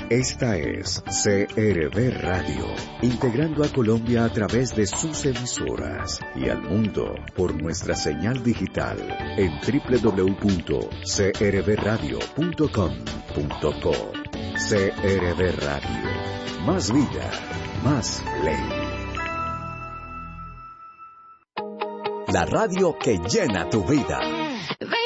Esta es CRB Radio, integrando a Colombia a través de sus emisoras y al mundo por nuestra señal digital en www.crbradio.com.co. CRB Radio, más vida, más ley. La radio que llena tu vida.